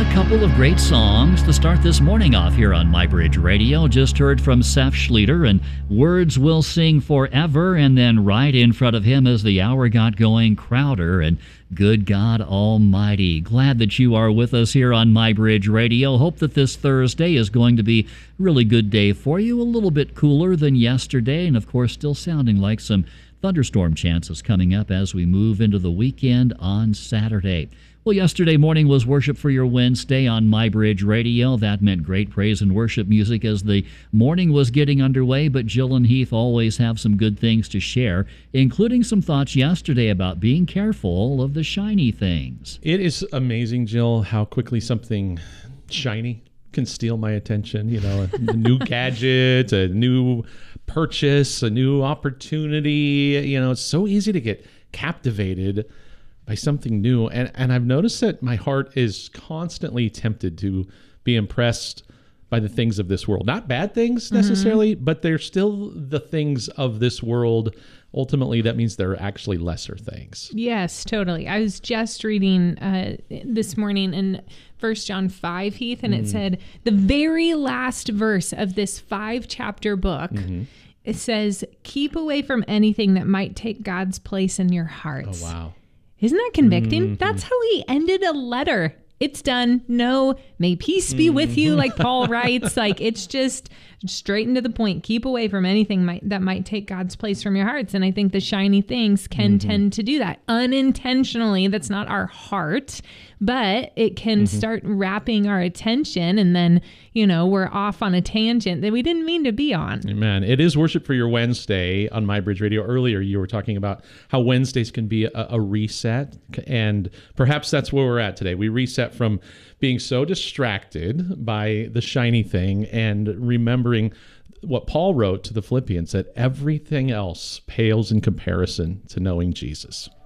a couple of great songs to start this morning off here on MyBridge Radio. Just heard from Seth Schlueter and Words Will Sing Forever, and then right in front of him as the hour got going, Crowder and Good God Almighty. Glad that you are with us here on MyBridge Radio. Hope that this Thursday is going to be a really good day for you. A little bit cooler than yesterday, and of course still sounding like some thunderstorm chances coming up as we move into the weekend on Saturday. Well, yesterday morning was Worship for Your Wednesday on MyBridge Radio. That meant great praise and worship music as the morning was getting underway, but Jill and Heath always have some good things to share, including some thoughts yesterday about being careful of the shiny things. It is amazing, Jill, how quickly something shiny can steal my attention. You know, a new gadget, a new purchase, a new opportunity. You know, it's so easy to get captivated by something new. And I've noticed that my heart is constantly tempted to be impressed by the things of this world. Not bad things necessarily, but they're still the things of this world. Ultimately, that means they're actually lesser things. Yes, totally. I was just reading this morning in 1 John 5, Heath, and it said the very last verse of this 5-chapter book, it says, keep away from anything that might take God's place in your hearts. Oh, wow. Isn't that convicting? That's how he ended a letter. It's done. No, may peace be with you, like Paul writes. Like, it's just straight into the point. Keep away from anything that might take God's place from your hearts. And I think the shiny things can tend to do that unintentionally. That's not our heart, but it can start wrapping our attention. And then, you know, we're off on a tangent that we didn't mean to be on. Amen. It is Worship for Your Wednesday on MyBridge Radio. Earlier, you were talking about how Wednesdays can be a reset. And perhaps that's where we're at today. We reset from being so distracted by the shiny thing and remembering what Paul wrote to the Philippians, that everything else pales in comparison to knowing Jesus.